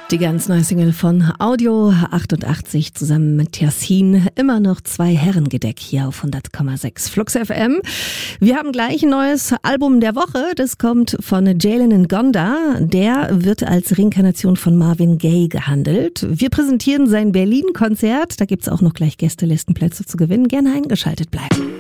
Die ganz neue Single von Audio 88 zusammen mit Yassin. Immer noch 2 Herrengedeck hier auf 100,6 Flux FM. Wir haben gleich ein neues Album der Woche. Das kommt von Jalen Ngonda. Der wird als Reinkarnation von Marvin Gaye gehandelt. Wir präsentieren sein Berlin-Konzert. Da gibt's auch noch gleich Gästelistenplätze zu gewinnen. Gerne eingeschaltet bleiben.